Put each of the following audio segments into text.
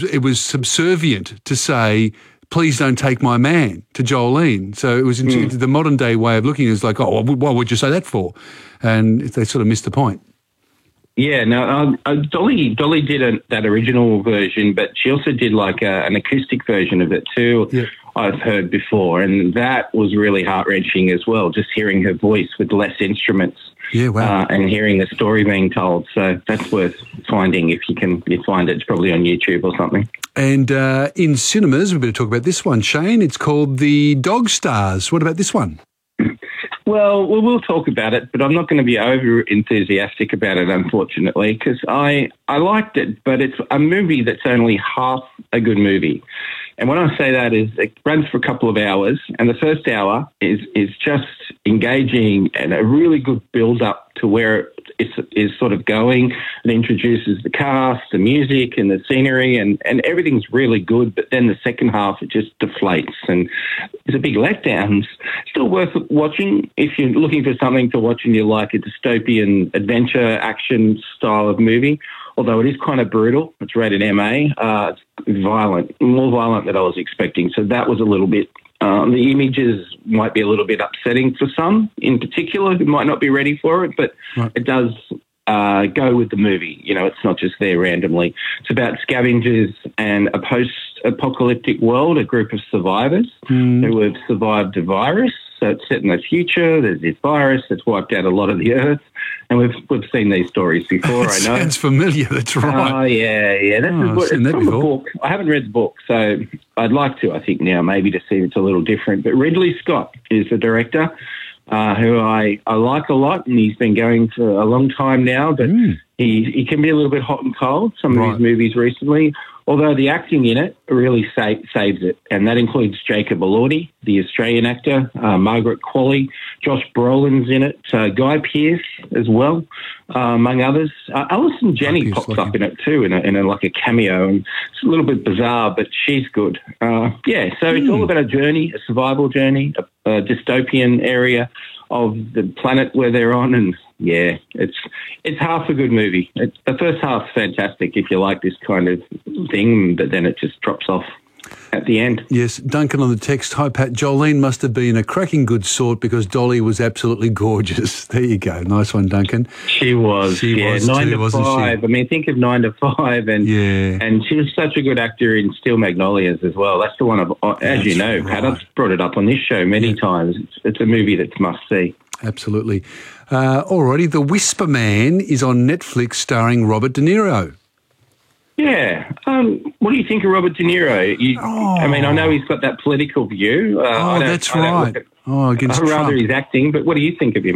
was subservient to say, please don't take my man, to Jolene. So it was the modern day way of looking is like, oh, what would you say that for? And they sort of missed the point. Yeah, no, Dolly did that original version, but she also did like an acoustic version of it too. Yeah. I've heard before, and that was really heart-wrenching as well, just hearing her voice with less instruments. Yeah, wow. And hearing the story being told. So that's worth finding if you find it. It's probably on YouTube or something. And in cinemas, we better talk about this one, Shane. It's called The Dog Stars. What about this one? Well, we'll talk about it, but I'm not going to be over enthusiastic about it, unfortunately, because I liked it, but it's a movie that's only half a good movie. And when I say that is it runs for a couple of hours, and the first hour is just engaging and a really good build-up to where it is sort of going. It introduces the cast, the music and the scenery, and everything's really good, but then the second half, it just deflates, and it's a big letdown. Still worth watching if you're looking for something to watch and you like a dystopian adventure action style of movie. Although it is kind of brutal. It's rated MA. It's violent, more violent than I was expecting. So that was a little bit, the images might be a little bit upsetting for some in particular who might not be ready for it, but It does go with the movie. You know, it's not just there randomly. It's about scavengers and a post-apocalyptic world, a group of survivors who have survived a virus. So it's set in the future. There's this virus that's wiped out a lot of the earth. And we've seen these stories before, I know. Sounds familiar, that's right. Oh, yeah. It's from a book. I haven't read the book, so I'd like to, I think, now, maybe to see if it's a little different. But Ridley Scott is the director, who I like a lot, and he's been going for a long time now, but he can be a little bit hot and cold, some of his movies recently, although the acting in it really saves it, and that includes Jacob Elordi, the Australian actor, Margaret Qualley, Josh Brolin's in it, Guy Pearce as well, among others. Alison Janney pops up in it too, in a like a cameo, and it's a little bit bizarre, but she's good. So it's all about a journey, a survival journey, a dystopian area of the planet where they're on, and it's half a good movie. The first half's fantastic if you like this kind of thing, but then it just drops off at the end. Yes, Duncan on the text, hi Pat, Jolene must have been a cracking good sort because Dolly was absolutely gorgeous. There you go, nice one, Duncan. She was, 9 to 5. I mean, think of 9 to 5, and she was such a good actor in Steel Magnolias as well. That's the one as you know, Pat, I've brought it up on this show many times. It's a movie that's must see. Absolutely. Alrighty, The Whisper Man is on Netflix starring Robert De Niro. Yeah. What do you think of Robert De Niro? I mean, I know he's got that political view. That's right. Against Trump. Rather his acting, but what do you think of him?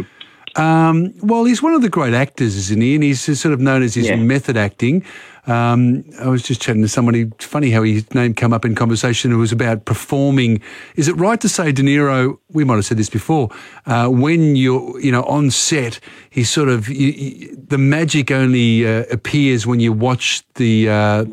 Well, he's one of the great actors, isn't he? And he's sort of known as his method acting. I was just chatting to somebody. Funny how his name come up in conversation. It was about performing. Is it right to say De Niro? We might have said this before. When you're, on set, he's sort of the magic only appears when you watch the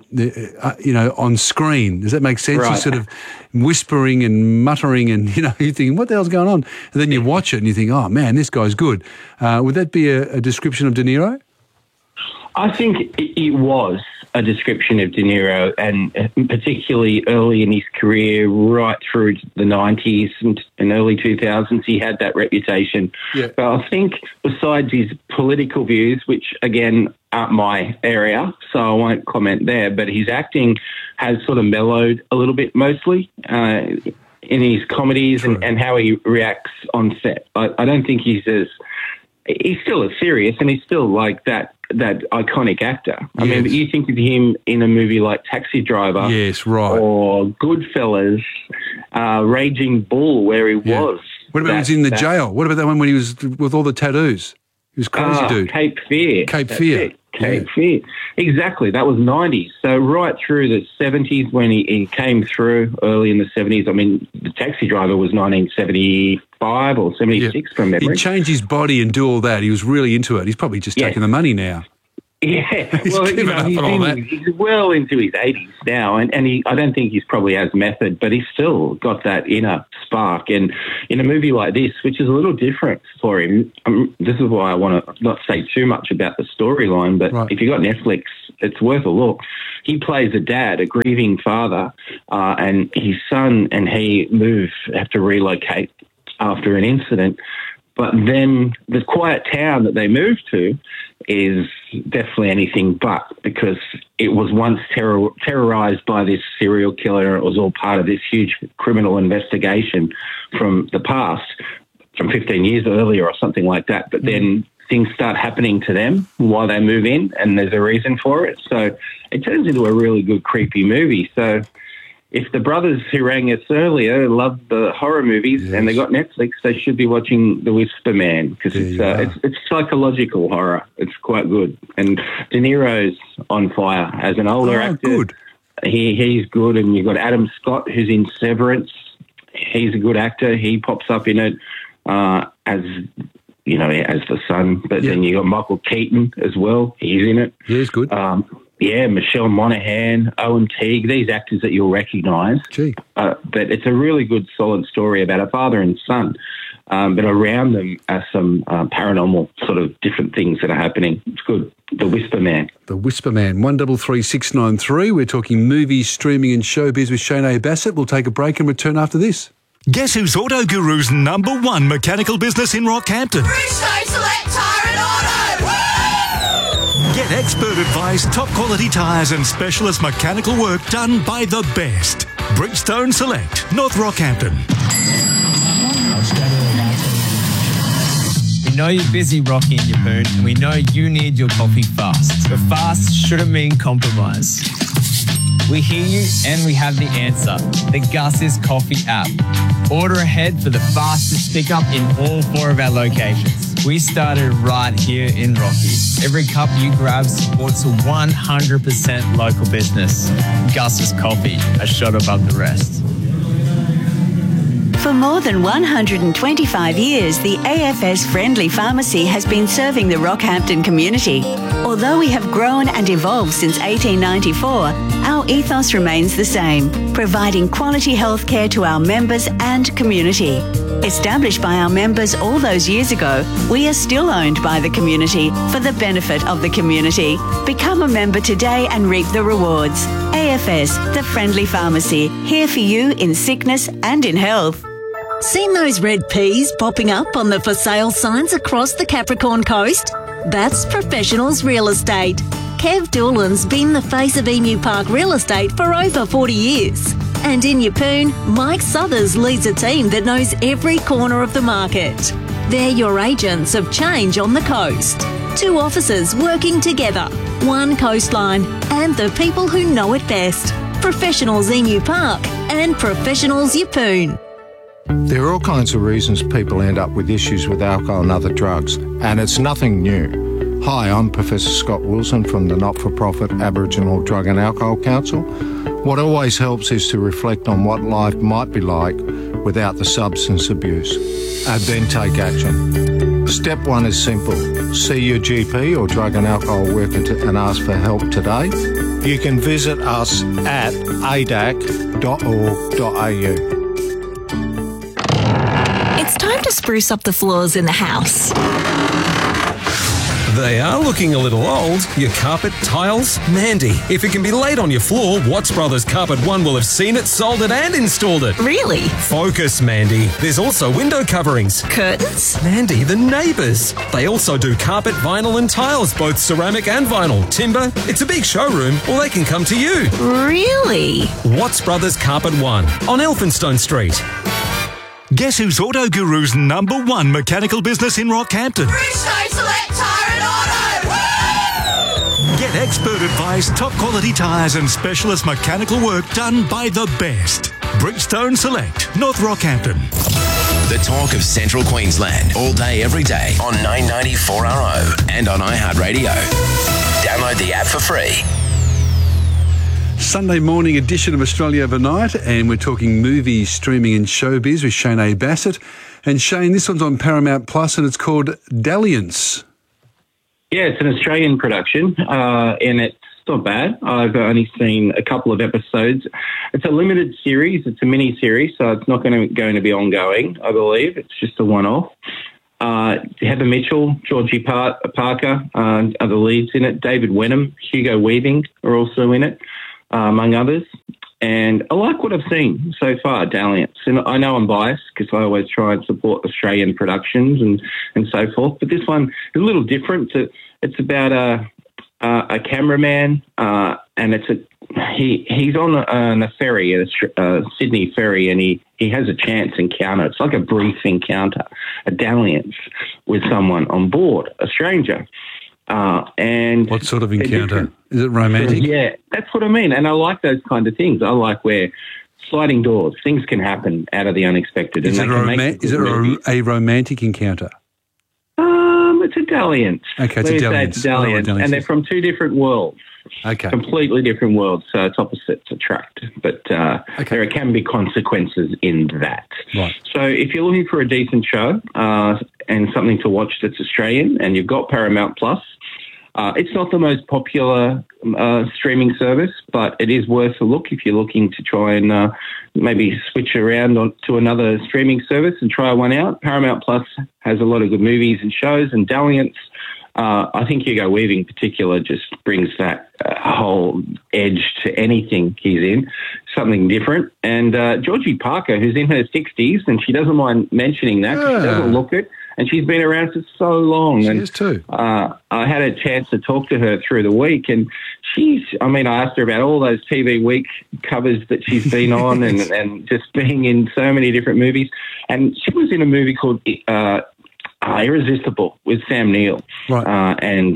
on screen. Does that make sense? Right. He's sort of whispering and muttering, and you're thinking, what the hell's going on? And then you watch it and you think, oh man, this guy's good. Would that be a description of De Niro? I think it was a description of De Niro, and particularly early in his career, right through the 90s and early 2000s, he had that reputation. Yeah. But I think besides his political views, which, again, aren't my area, so I won't comment there, but his acting has sort of mellowed a little bit mostly in his comedies and how he reacts on set. I don't think he's still as serious, and he's still like that iconic actor. I mean, you think of him in a movie like Taxi Driver, yes, right, or Goodfellas, Raging Bull, where he was. What about when he was in the jail? What about that one when he was with all the tattoos? He was crazy, dude. Cape Fear. Cape Fear. Exactly. That was 90s. So right through the 70s when he came through, early in the 70s. I mean, the Taxi Driver was 1975 or 76 from memory. He'd change his body and do all that. He was really into it. He's probably just taking the money now. Yeah, well, he's well into his 80s now, and I don't think he's probably as method, but he's still got that inner spark. And in a movie like this, which is a little different for him, this is why I want to not say too much about the storyline, but If you got Netflix, it's worth a look. He plays a dad, a grieving father, and his son and he have to relocate after an incident. But then the quiet town that they moved to is definitely anything but, because it was once terrorized by this serial killer. It was all part of this huge criminal investigation from the past, from 15 years earlier or something like that. But then things start happening to them while they move in, and there's a reason for it. So it turns into a really good, creepy movie. So if the brothers who rang us earlier love the horror movies and they got Netflix, they should be watching The Whisper Man, because it's psychological horror. It's quite good. And De Niro's on fire as an older actor. Good. He's good. And you've got Adam Scott, who's in Severance. He's a good actor. He pops up in it as the son. But then you got Michael Keaton as well. He's in it. Yeah, he's good. Michelle Monaghan, Owen Teague, these actors that you'll recognise. But it's a really good, solid story about a father and son. But around them are some paranormal sort of different things that are happening. It's good. The Whisper Man. The Whisper Man, 133693. We're talking movies, streaming and showbiz with Shane Bassett. We'll take a break and return after this. Guess who's Auto Guru's #1 mechanical business in Rockhampton? Bridgestone Select Tyre and Auto! Woo! Get expert advice, top quality tyres and specialist mechanical work done by the best. Bridgestone Select, North Rockhampton. We know you're busy, Rocky and Yeppoon, and we know you need your coffee fast. But fast shouldn't mean compromise. We hear you and we have the answer. The Gus's Coffee app. Order ahead for the fastest pickup in all 4 of our locations. We started right here in Rocky. Every cup you grab supports a 100% local business. Gus's Coffee, a shot above the rest. For more than 125 years, the AFS Friendly Pharmacy has been serving the Rockhampton community. Although we have grown and evolved since 1894, our ethos remains the same, providing quality healthcare to our members and community. Established by our members all those years ago, we are still owned by the community for the benefit of the community. Become a member today and reap the rewards. AFS, the Friendly Pharmacy, here for you in sickness and in health. Seen those red peas popping up on the for sale signs across the Capricorn coast? That's Professionals Real Estate. Kev Doolan's been the face of Emu Park Real Estate for over 40 years. And in Yeppoon, Mike Southers leads a team that knows every corner of the market. They're your agents of change on the coast. 2 offices working together, 1 coastline, and the people who know it best. Professionals Emu Park and Professionals Yeppoon. There are all kinds of reasons people end up with issues with alcohol and other drugs, and it's nothing new. Hi, I'm Professor Scott Wilson from the not-for-profit Aboriginal Drug and Alcohol Council. What always helps is to reflect on what life might be like without the substance abuse, and then take action. Step 1 is simple. See your GP or drug and alcohol worker and ask for help today. You can visit us at adac.org.au. It's time to spruce up the floors in the house. They are looking a little old. Your carpet, tiles, Mandy. If it can be laid on your floor, Watts Brothers Carpet One will have seen it, sold it and installed it. Really? Focus, Mandy. There's also window coverings. Curtains? Mandy, the neighbours. They also do carpet, vinyl and tiles, both ceramic and vinyl. Timber. It's a big showroom, or they can come to you. Really? Watts Brothers Carpet One on Elphinstone Street. Guess who's Auto Guru's #1 mechanical business in Rockhampton? Bridgestone Select Tyre and Auto! Woo! Get expert advice, top quality tyres and specialist mechanical work done by the best. Bridgestone Select, North Rockhampton. The talk of Central Queensland, all day, every day on 994RO and on iHeartRadio. Download the app for free. Sunday morning edition of Australia Overnight, and we're talking movies, streaming and showbiz with Shane Bassett. And Shane, this one's on Paramount Plus and it's called Dalliance. Yeah, it's an Australian production, and it's not bad. I've only seen a couple of episodes. It's a limited series. It's a mini-series, so it's not going to be ongoing, I believe. It's just a one-off. Heather Mitchell, Georgie Parker are the leads in it. David Wenham, Hugo Weaving are also in it, among others. And I like what I've seen so far, Dalliance. And I know I'm biased because I always try and support Australian productions and so forth. But this one is a little different. It's about a cameraman, and he's on a ferry, a Sydney ferry, and he has a chance encounter. It's like a brief encounter, a dalliance with someone on board, a stranger. And what sort of encounter? Is it romantic? Yeah, that's what I mean. And I like those kind of things. I like where sliding doors, things can happen out of the unexpected. Is it a romantic encounter? It's a dalliance. Okay, it's a dalliance. It's a dalliance. And they're from two different worlds. Okay. Completely different worlds, so it's opposites attract. But there can be consequences in that. Right. So if you're looking for a decent show and something to watch that's Australian, and you've got Paramount Plus, it's not the most popular streaming service, but it is worth a look if you're looking to try and maybe switch around to another streaming service and try one out. Paramount Plus has a lot of good movies and shows, and Dalliance, I think Hugo Weaving in particular just brings that whole edge to anything he's in, something different. And Georgie Parker, who's in her 60s, and she doesn't mind mentioning that, she doesn't look it. And she's been around for so long. She is too. I had a chance to talk to her through the week, and I asked her about all those TV Week covers that she's been on and just being in so many different movies. And she was in a movie called Irresistible with Sam Neill, right. and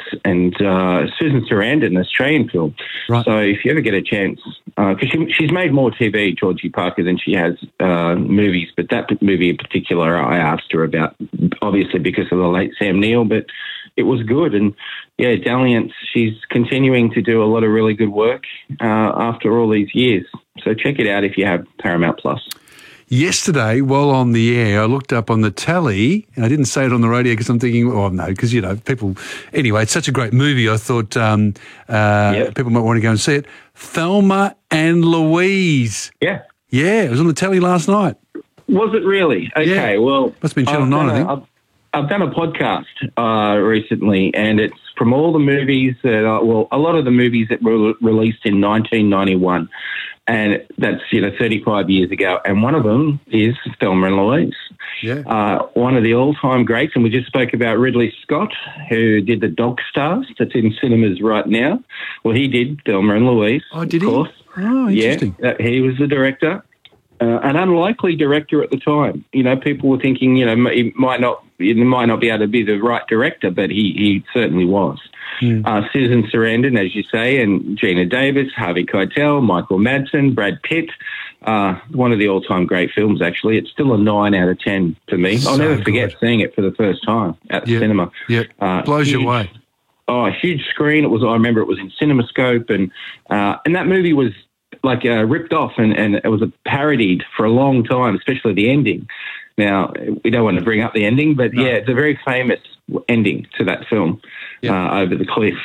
Susan Sarandon, an Australian film. Right. So if you ever get a chance, because she's made more TV, Georgie Parker, than she has movies, but that movie in particular I asked her about, obviously because of the late Sam Neill, but it was good. And yeah, Dalliance, she's continuing to do a lot of really good work after all these years. So check it out if you have Paramount Plus. Yesterday, while on the air, I looked up on the tally, and I didn't say it on the radio because I'm thinking, oh, no, because, people... Anyway, it's such a great movie, I thought people might want to go and see it. Thelma and Louise. Yeah. Yeah, it was on the tally last night. Was it really? Okay, yeah. Well... Must have been Channel 9, I think. I've done a podcast recently, and it's from all the movies that a lot of the movies that were released in 1991. And that's, 35 years ago. And one of them is Thelma and Louise. Yeah. One of the all-time greats. And we just spoke about Ridley Scott, who did The Dog Stars, that's in cinemas right now. Well, he did Thelma and Louise. Oh, did he? Of course. Oh, interesting. Yeah, he was the director. An unlikely director at the time. People were thinking, he might not be able to be the right director, but he certainly was. Susan Sarandon, as you say, and Gina Davis, Harvey Keitel, Michael Madsen, Brad Pitt. One of the all-time great films, actually. It's still a 9 out of 10 to me. I'll never forget seeing it for the first time at the cinema. Yeah, blows you away. Oh, a huge screen. I remember it was in CinemaScope, and that movie was ripped off, and it was parodied for a long time, especially the ending. Now, we don't want to bring up the ending, but yeah, it's a very famous ending to that film, over the cliff.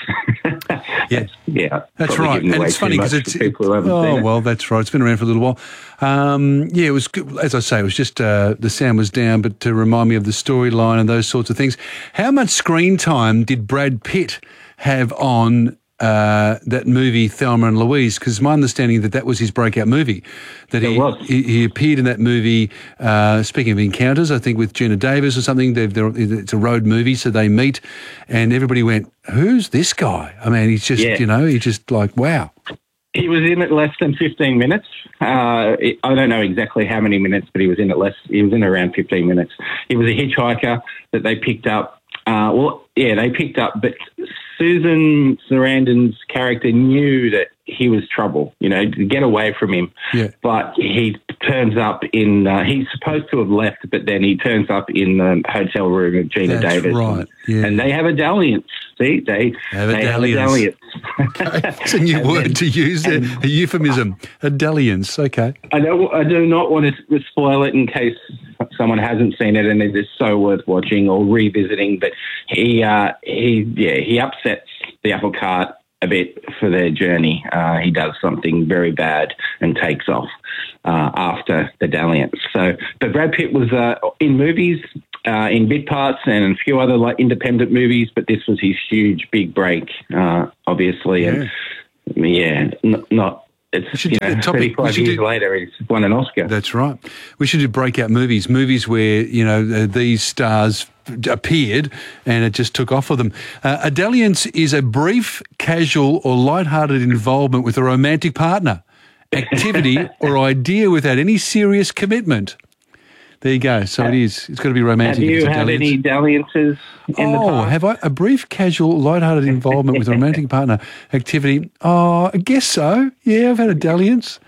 Yeah, that's right. And it's funny because it's people who haven't seen it. Well, that's right. It's been around for a little while. It was good. As I say, it was just the sound was down, but to remind me of the storyline and those sorts of things. How much screen time did Brad Pitt have on that movie Thelma and Louise? Because my understanding that was his breakout movie, that he appeared in that movie, speaking of encounters, I think with Gina Davis or something. It's a road movie, so they meet and everybody went, who's this guy? I mean, he's just, he's just like, wow. He was in it less than 15 minutes. I don't know exactly how many minutes, but he was in around 15 minutes. He was a hitchhiker that they picked up. They picked up, but Susan Sarandon's character knew that he was trouble, to get away from him. Yeah. But he turns up he's supposed to have left, but then he turns up in the hotel room of Gina Davis. Right. Yeah. And they have a dalliance. See, they have a dalliance. Okay. It's a new word to use, a euphemism, a dalliance. Okay. I do not want to spoil it in case someone hasn't seen it and it is so worth watching or revisiting. But he upsets the apple cart a bit for their journey. He does something very bad and takes off after the dalliance. So, but Brad Pitt was in movies, in bit parts and a few other like independent movies, but this was his huge big break, obviously. And not. It's 35 years later, he's won an Oscar. That's right. We should do breakout movies where these stars appeared and it just took off for them. A dalliance is a brief, casual, or light-hearted involvement with a romantic partner, activity, or idea without any serious commitment. There you go. So it is. It's got to be romantic. Have you had any dalliances in the past? Have I? A brief, casual, light-hearted involvement with a romantic partner activity. Oh, I guess so. Yeah, I've had a dalliance.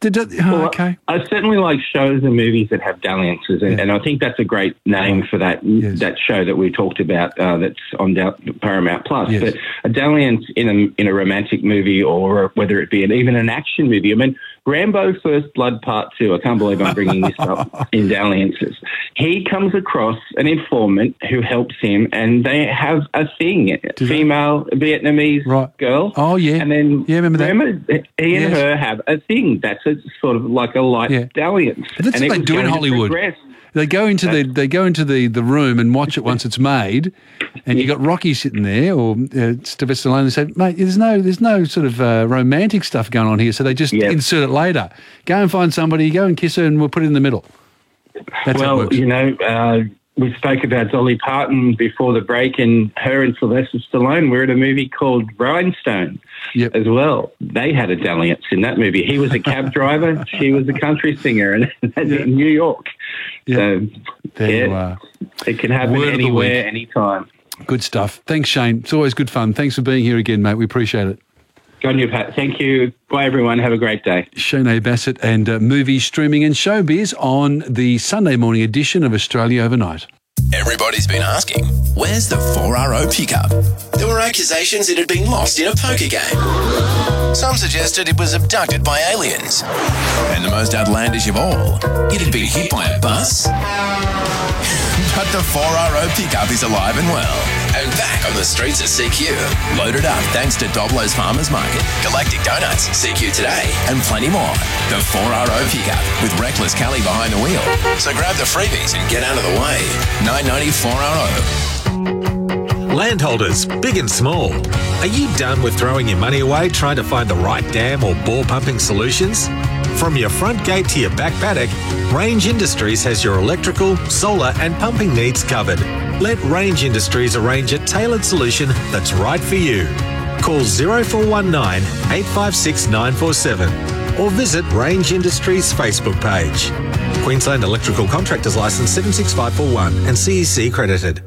Okay. I certainly like shows and movies that have dalliances, and I think that's a great name for that show that we talked about that's on Paramount Plus. Yes. But a dalliance in a romantic movie, or whether it be even an action movie. I mean, Rambo First Blood Part 2, I can't believe I'm bringing this up in dalliances. He comes across an informant who helps him, and they have a thing, female Vietnamese girl. Oh, yeah. And then remember that? He and her have a thing. That's sort of like a light dalliance. But that's what they do in Hollywood. They go into the room and watch it once it's made, and you got Rocky sitting there or Sylvester Stallone and say, mate, there's no sort of romantic stuff going on here, so they just insert it later. Go and find somebody, go and kiss her, and we'll put it in the middle. That's how it works. We spoke about Dolly Parton before the break, and her and Sylvester Stallone were in a movie called Rhinestone as well. They had a dalliance in that movie. He was a cab driver, she was a country singer in New York. So, there you are. It can happen anywhere, anytime. Good stuff. Thanks, Shane. It's always good fun. Thanks for being here again, mate. We appreciate it. Good on you, Pat. Thank you. Bye, everyone. Have a great day. Shane Bassett and movie streaming and showbiz on the Sunday morning edition of Australia Overnight. Everybody's been asking, where's the 4RO pickup? There were accusations it had been lost in a poker game. Some suggested it was abducted by aliens. And the most outlandish of all, it had been hit by a bus. But the 4RO pickup is alive and well, and back on the streets of CQ. Loaded up thanks to Doblo's Farmers Market, Galactic Donuts, CQ Today, and plenty more. The 4RO pickup with Reckless Kelly behind the wheel. So grab the freebies and get out of the way. 990 4RO. Landholders, big and small. Are you done with throwing your money away trying to find the right dam or bore pumping solutions? From your front gate to your back paddock, Range Industries has your electrical, solar and pumping needs covered. Let Range Industries arrange a tailored solution that's right for you. Call 0419 856 947 or visit Range Industries Facebook page. Queensland Electrical Contractors Licence 76541 and CEC credited.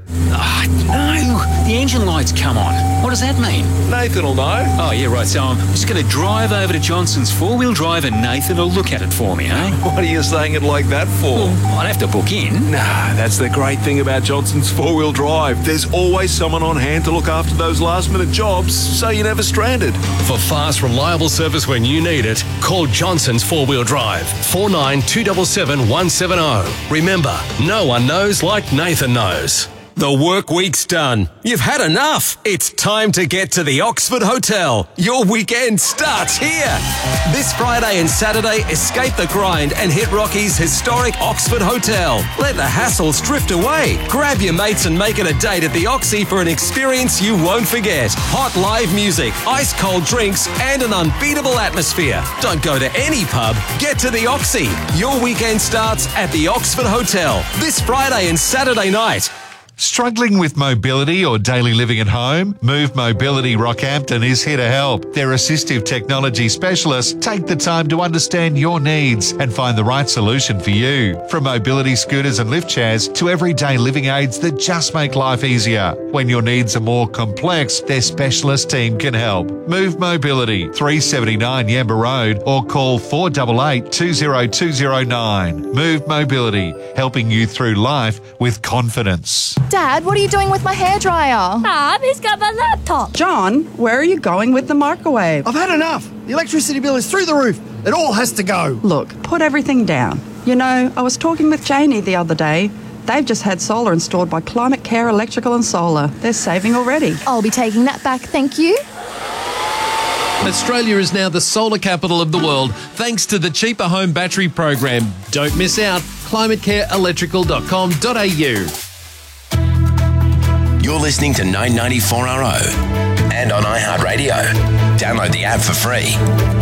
No, the engine light's come on. What does that mean? Nathan will know. Oh, yeah, right. So I'm just going to drive over to Johnson's four-wheel drive and Nathan will look at it for me, eh? What are you saying it like that for? Well, I'd have to book in. Nah, that's the great thing about Johnson's four-wheel drive. There's always someone on hand to look after those last-minute jobs, so you're never stranded. For fast, reliable service when you need it, call Johnson's four-wheel drive, 49 277 170. Remember, no one knows like Nathan knows. The work week's done. You've had enough. It's time to get to the Oxford Hotel. Your weekend starts here. This Friday and Saturday, escape the grind and hit Rocky's historic Oxford Hotel. Let the hassles drift away. Grab your mates and make it a date at the Oxy for an experience you won't forget. Hot live music, ice cold drinks, and an unbeatable atmosphere. Don't go to any pub. Get to the Oxy. Your weekend starts at the Oxford Hotel this Friday and Saturday night. Struggling with mobility or daily living at home? Move Mobility Rockhampton is here to help. Their assistive technology specialists take the time to understand your needs and find the right solution for you. From mobility scooters and lift chairs to everyday living aids that just make life easier. When your needs are more complex, their specialist team can help. Move Mobility, 379 Yamba Road, or call 488 20209. Move Mobility, helping you through life with confidence. Dad, what are you doing with my hairdryer? Mum, he's got my laptop. John, where are you going with the microwave? I've had enough. The electricity bill is through the roof. It all has to go. Look, put everything down. You know, I was talking with Janie the other day. They've just had solar installed by Climate Care Electrical and Solar. They're saving already. I'll be taking that back, thank you. Australia is now the solar capital of the world thanks to the Cheaper Home Battery program. Don't miss out. climatecareelectrical.com.au. You're listening to 994RO and on iHeartRadio. Download the app for free.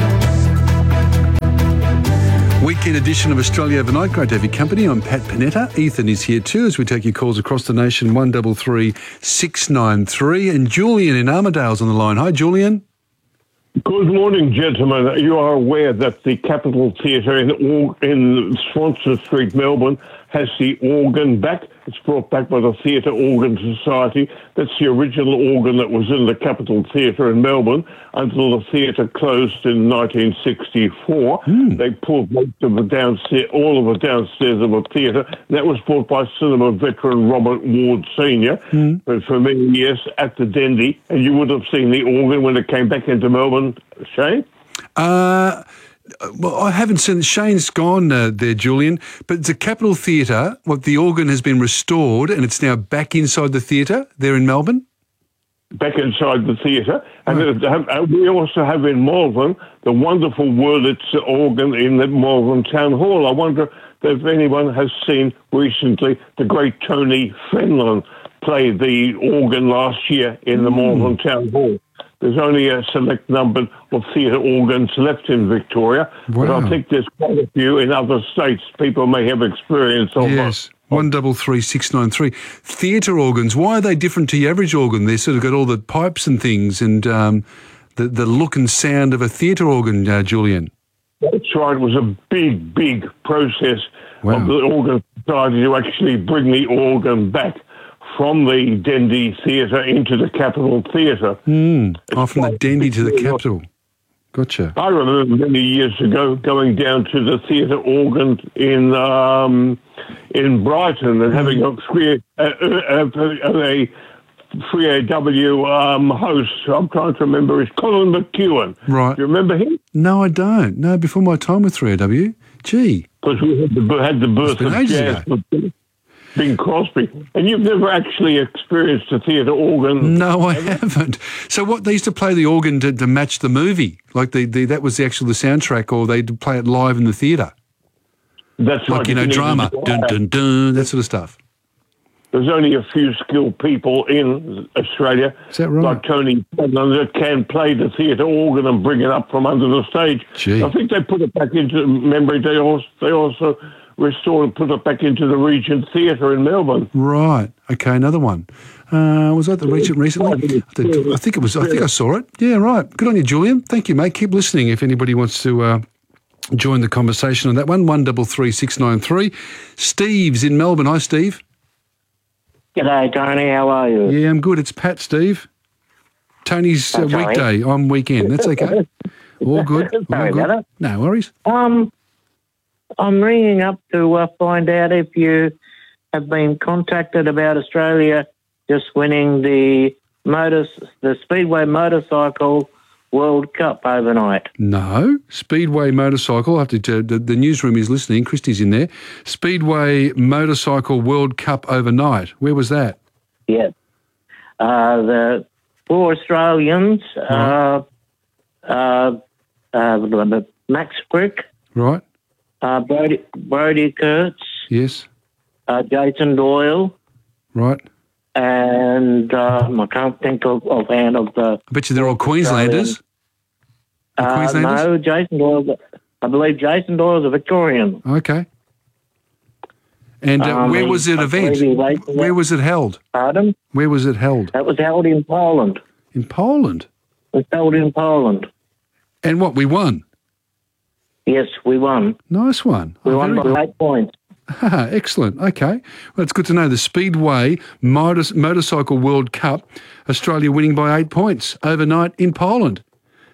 Weekend edition of Australia Overnight. Great to have your company. I'm Pat Panetta. Ethan is here too as we take your calls across the nation. 133 693. And Julian in Armidale's on the line. Hi, Julian. Good morning, gentlemen. You are aware that the Capitol Theatre in Swanston Street, Melbourne, has the organ back. It's brought back by the Theatre Organ Society. That's the original organ that was in the Capitol Theatre in Melbourne until the theatre closed in 1964. They pulled most of the downstairs, all of the downstairs of the theatre. That was bought by cinema veteran Robert Ward Sr. But for many years at the Dendy, and you would have seen the organ when it came back into Melbourne. Shane? Well, I haven't seen. Shane's gone there, Julian. But it's a Capitol Theatre. What, the organ has been restored and it's now back inside the theatre there in Melbourne? Back inside the theatre. And we also have in Malvern the wonderful Wurlitz organ in the Malvern Town Hall. I wonder if anyone has seen recently the great Tony Fenlon play the organ last year in the Malvern Town Hall. There's only a select number of theatre organs left in Victoria, but I think there's quite a few in other states. People may have experience of. Yes, 133 693. Theatre organs, why are they different to your average organ? They've sort of got all the pipes and things and the look and sound of a theatre organ, Julian. That's right. It was a big, big process of the Organ Society to actually bring the organ back from the Dendy Theatre into the Capitol Theatre. From the Dendy to the Capitol. Gotcha. I remember many years ago going down to the theatre organ in Brighton and having a 3AW host. I'm trying to remember. It's Colin McEwen. Right. Do you remember him? No, I don't. No, before my time with 3AW. Gee. Because we had the birth of jazz. Bing Crosby. And you've never actually experienced a theatre organ? No, I haven't. So what, they used to play the organ to match the movie? Like that was the soundtrack, or they'd play it live in the theatre? That's like, right. Drama, dun, dun, dun, that sort of stuff. There's only a few skilled people in Australia, is that right? Like Tony Fenlon, that can play the theatre organ and bring it up from under the stage. Gee. I think they put it back into memory. They also restored and put it back into the Regent Theatre in Melbourne. Right. Okay, another one. Was that the Regent recently? I think it was. I think I saw it. Yeah, right. Good on you, Julian. Thank you, mate. Keep listening if anybody wants to join the conversation on that one. 133 693. Steve's in Melbourne. Hi, Steve. G'day, Tony. How are you? Yeah, I'm good. It's Pat, Steve. Tony's weekday. I'm weekend. That's okay. All good. Sorry about it. No worries. I'm ringing up to find out if you have been contacted about Australia just winning the Speedway Motorcycle World Cup overnight. No. Speedway Motorcycle, I have to, the newsroom is listening, Christy's in there. Speedway Motorcycle World Cup overnight. Where was that? Yeah. The 4 Australians, Max Crick. Right. Brody Kurtz. Yes. Jason Doyle. Right. And I can't think offhand of the... I bet you they're all Queenslanders. No, Jason Doyle. I believe Jason Doyle's a Victorian. Okay. And where was it event? Where was it held? Pardon? Where was it held? It was held in Poland. In Poland? It was held in Poland. And what, we won? Yes, we won. Nice one. We won by 8 points. Excellent. Okay. Well, it's good to know. The Speedway Motorcycle World Cup, Australia winning by 8 points overnight in Poland.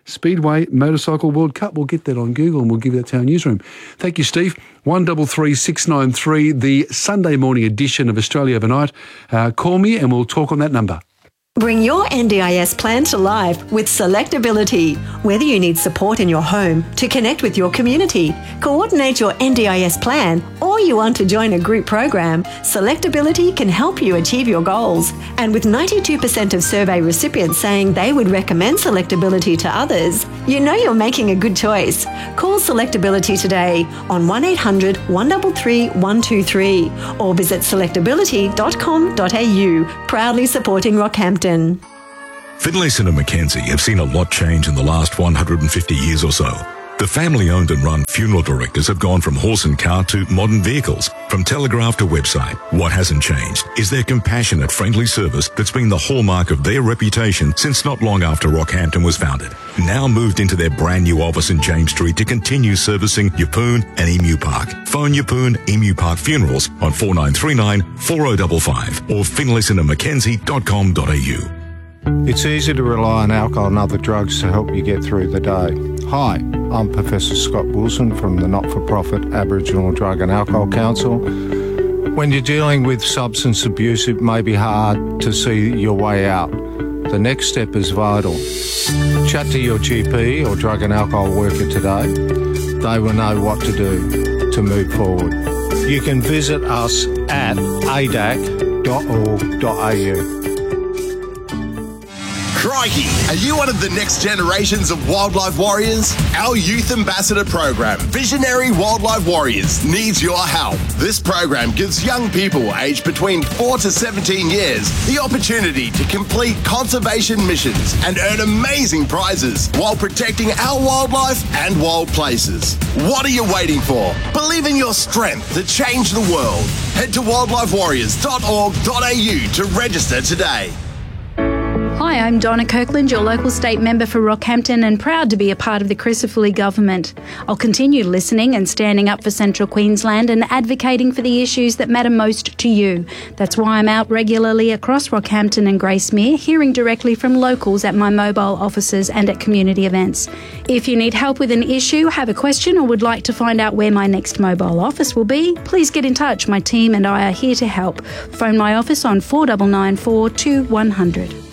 Speedway Motorcycle World Cup. We'll get that on Google and we'll give that to our newsroom. Thank you, Steve. 133693, the Sunday morning edition of Australia Overnight. Call me and we'll talk on that number. Bring your NDIS plan to life with Selectability. Whether you need support in your home, to connect with your community, coordinate your NDIS plan, or you want to join a group program, Selectability can help you achieve your goals. And with 92% of survey recipients saying they would recommend Selectability to others, you know you're making a good choice. Call Selectability today on 1800 133 123 or visit selectability.com.au, proudly supporting Rockhampton. Finlayson and Mackenzie have seen a lot change in the last 150 years or so. The family-owned and run funeral directors have gone from horse and cart to modern vehicles, from telegraph to website. What hasn't changed is their compassionate, friendly service that's been the hallmark of their reputation since not long after Rockhampton was founded. Now moved into their brand new office in James Street to continue servicing Yeppoon and Emu Park. Phone Yeppoon Emu Park Funerals on 4939 4055 or finlaysonandmackenzie.com.au. It's easy to rely on alcohol and other drugs to help you get through the day. Hi, I'm Professor Scott Wilson from the not-for-profit Aboriginal Drug and Alcohol Council. When you're dealing with substance abuse, it may be hard to see your way out. The next step is vital. Chat to your GP or drug and alcohol worker today. They will know what to do to move forward. You can visit us at adac.org.au. Crikey, are you one of the next generations of wildlife warriors? Our Youth Ambassador program, Visionary Wildlife Warriors, needs your help. This program gives young people aged between 4 to 17 years the opportunity to complete conservation missions and earn amazing prizes while protecting our wildlife and wild places. What are you waiting for? Believe in your strength to change the world. Head to wildlifewarriors.org.au to register today. Hi, I'm Donna Kirkland, your local state member for Rockhampton and proud to be a part of the Crisafulli government. I'll continue listening and standing up for Central Queensland and advocating for the issues that matter most to you. That's why I'm out regularly across Rockhampton and Gracemere, hearing directly from locals at my mobile offices and at community events. If you need help with an issue, have a question or would like to find out where my next mobile office will be, please get in touch. My team and I are here to help. Phone my office on 4994 2100.